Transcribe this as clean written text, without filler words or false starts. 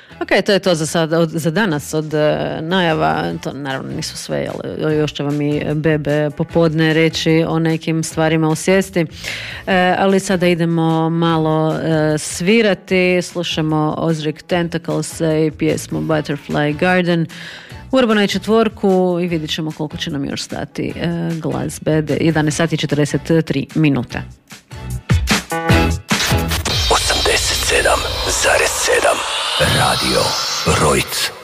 Ok, to je to za sada, za danas od najava, to naravno nisu sve, ali još će vam i Bebe popodne reći o nekim stvarima u sjesti, ali sada idemo malo svirati, slušamo Ozric Tentacles i pjesmu Butterfly Garden u Urbanoj četvorku i vidjet ćemo koliko će nam još stati glazbe. 11 sati i 43 minuta. 87,7 Radio Rojc.